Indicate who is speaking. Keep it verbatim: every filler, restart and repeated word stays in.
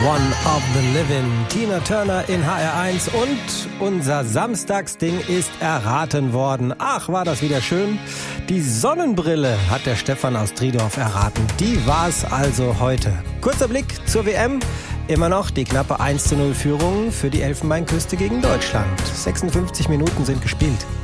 Speaker 1: One of the Living, Tina Turner in H R eins und unser Samstagsding ist erraten worden. Ach, war das wieder schön. Die Sonnenbrille hat der Stefan aus Triedorf erraten. Die war's also heute. Kurzer Blick zur W M. Immer noch die knappe eins zu null Führung für die Elfenbeinküste gegen Deutschland. sechsundfünfzig Minuten sind gespielt.